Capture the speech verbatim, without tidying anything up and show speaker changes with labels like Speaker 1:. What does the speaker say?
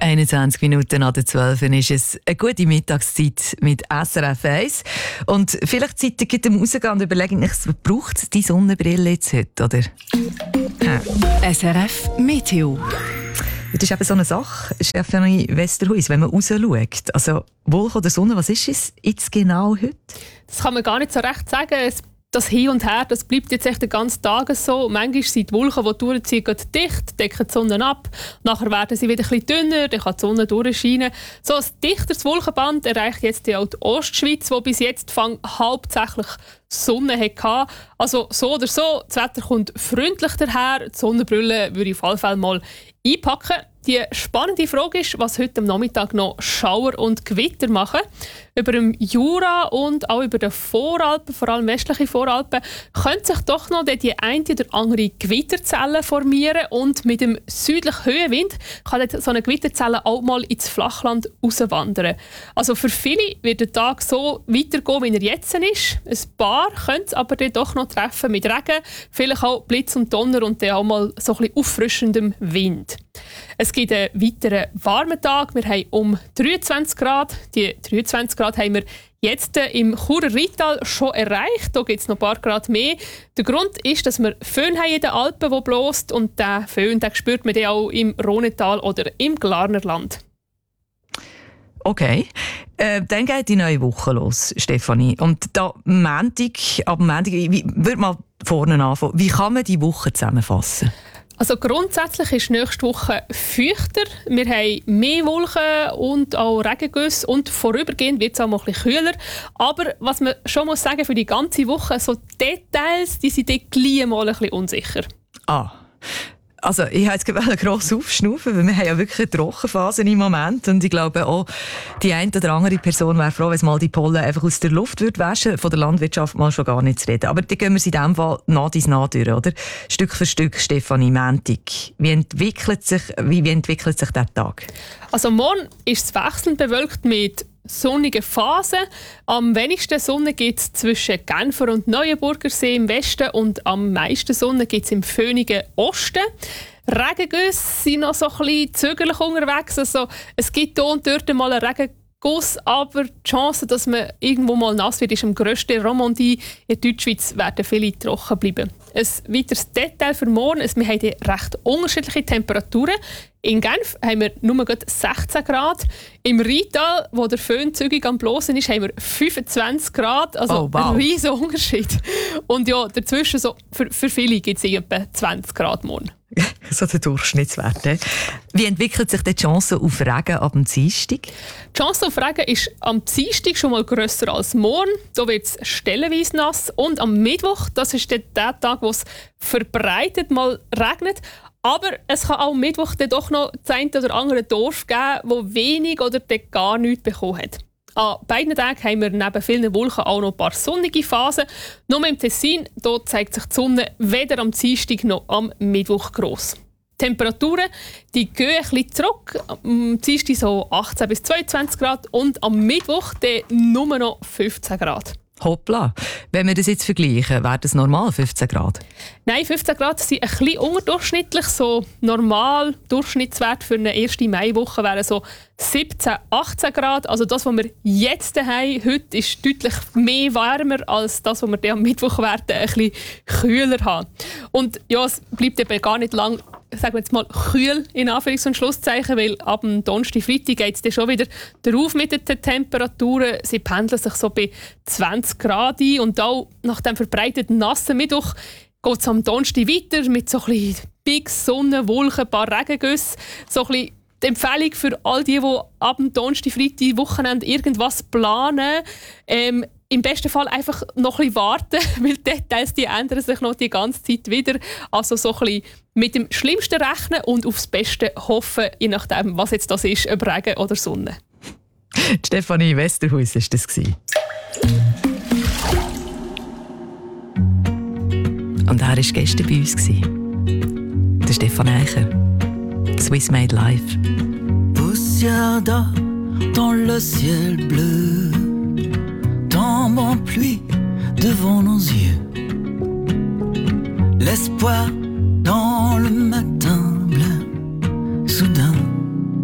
Speaker 1: einundzwanzig Minuten nach der zwölf ist es eine gute Mittagszeit mit S R F eins. Und vielleicht seid ihr gerade am Rausgehen und überlegt euch, braucht die Sonnenbrille jetzt heute, oder? Ja.
Speaker 2: S R F Meteo.
Speaker 1: Das ist eben so eine Sache, Stefanie Westerhuis, wenn man raus schaut. Also, Wolke oder Sonne, was ist es jetzt genau heute?
Speaker 3: Das kann man gar nicht so recht sagen. Es Das Hin und Her, das bleibt jetzt echt den ganzen Tag so. Manchmal sind die Wolken, die durchziehen, dicht, decken die Sonne ab. Nachher werden sie wieder ein bisschen dünner, dann kann die Sonne durchscheinen. So ein dichteres Wolkenband erreicht jetzt auch die Ostschweiz, wo bis jetzt fang hauptsächlich Sonne hatte. Also so oder so, das Wetter kommt freundlich daher. Die Sonnenbrille würde ich auf jeden Fall mal einpacken. Die spannende Frage ist, was heute am Nachmittag noch Schauer und Gewitter machen. Über dem Jura und auch über den Voralpen, vor allem westliche Voralpen, könnte sich doch noch die eine oder andere Gewitterzelle formieren. Und mit dem südlichen Höhenwind kann so eine Gewitterzelle auch mal ins Flachland rauswandern. Also für viele wird der Tag so weitergehen, wie er jetzt ist. Ein paar können es aber dann doch noch treffen mit Regen, vielleicht auch Blitz und Donner und dann auch mal so ein bisschen auffrischendem Wind. Es gibt einen weiteren warmen Tag. Wir haben um dreiundzwanzig Grad. Die dreiundzwanzig Grad haben wir jetzt im Churer Rheintal schon erreicht. Da gibt es noch ein paar Grad mehr. Der Grund ist, dass wir Föhn haben in den Alpen, die bläst. Und diesen Föhn den spürt man dann auch im Rhonetal oder im Glarnerland.
Speaker 1: Okay, äh, dann geht die neue Woche los, Stefanie. Und da Montag, ab Montag, wie, würde mal vorne anfangen. Wie kann man die Woche zusammenfassen?
Speaker 3: Also grundsätzlich ist nächste Woche feuchter. Wir haben mehr Wolken und auch Regengüsse und vorübergehend wird es auch mal ein bisschen kühler. Aber was man schon muss sagen, für die ganze Woche, so Details, die sind dort gleich mal ein bisschen unsicher.
Speaker 1: Ah. Also ich habe jetzt gerade gross aufschnaufen, weil wir haben ja wirklich eine Trockenphase im Moment und ich glaube auch, die eine oder andere Person wäre froh, wenn es mal die Pollen einfach aus der Luft würde waschen, von der Landwirtschaft mal schon gar nicht zu reden. Aber dann gehen wir es in diesem Fall nach dies nach durch, oder? Stück für Stück, Stefanie, Montag. Wie entwickelt sich, wie, wie entwickelt sich der Tag?
Speaker 3: Also morgen ist es wechselnd bewölkt mit sonnige Phasen. Am wenigsten Sonne gibt es zwischen Genfer und Neuenburgersee im Westen und am meisten Sonne gibt es im föhnigen Osten. Regengüsse sind noch so ein bisschen zögerlich unterwegs. Also, es gibt hier und dort mal einen Regenguss, aber die Chance, dass man irgendwo mal nass wird, ist am grössten. Romandie in Deutschschweiz werden viele trocken bleiben. Ein weiteres Detail für morgen ist, wir haben recht unterschiedliche Temperaturen. In Genf haben wir nur sechzehn Grad. Im Rheintal, wo der Föhn zügig am Blosen ist, haben wir fünfundzwanzig Grad. Also oh, wow. Ein riesiger Unterschied. Und ja, dazwischen, so, für, für viele gibt es etwa zwanzig Grad morgen.
Speaker 1: So der Durchschnittswert. Wie entwickelt sich die Chance auf Regen ab dem Dienstag?
Speaker 3: Die Chance auf Regen ist am Dienstag schon mal grösser als morgen. Da wird es stellenweise nass. Und am Mittwoch, das ist der Tag, wo es verbreitet mal regnet. Aber es kann auch am Mittwoch dann doch noch das eine oder andere Dorf geben, das wenig oder gar nichts bekommen hat. An beiden Tagen haben wir neben vielen Wolken auch noch ein paar sonnige Phasen. Nur im Tessin dort zeigt sich die Sonne weder am Dienstag noch am Mittwoch gross. Die Temperaturen die gehen ein bisschen zurück. Am Dienstag so achtzehn bis zweiundzwanzig Grad und am Mittwoch dann nur noch fünfzehn Grad.
Speaker 1: Hoppla. Wenn wir das jetzt vergleichen, wäre das normal fünfzehn Grad?
Speaker 3: Nein, fünfzehn Grad sind ein bisschen unterdurchschnittlich. So normal Durchschnittswert für eine erste Maiwoche wären so siebzehn, achtzehn Grad. Also das, was wir jetzt haben, heute ist deutlich mehr wärmer als das, was wir dann am Mittwoch werden, ein bisschen kühler haben. Und ja, es bleibt eben gar nicht lang, sagen wir jetzt mal, kühl in Anführungs- und Schlusszeichen, weil ab dem Donnerstag, Freitag geht es dann schon wieder drauf mit den Temperaturen. Sie pendeln sich so bei zwanzig Grad ein und auch nach dem verbreiteten nassen Mittwoch geht es am Donnerstag weiter mit so ein bisschen Big Sonne, Wolken, ein paar Regengüsse. So ein bisschen die Empfehlung für all die, die ab dem Donnerstag, Freitag, Wochenende irgendwas planen, ähm, im besten Fall einfach noch ein bisschen warten, weil die Details die ändern sich noch die ganze Zeit wieder. Also so ein bisschen mit dem Schlimmsten rechnen und aufs Beste hoffen, je nachdem, was jetzt das ist, ob Regen oder Sonne.
Speaker 1: Stefanie Westerhuis war das. Und er war gestern bei uns. Der Stefan Eicher. Swiss Made Life.
Speaker 4: Poussière d'or dans le ciel bleu, tombe en pluie devant nos yeux. L'espoir dans le matin blanc, soudain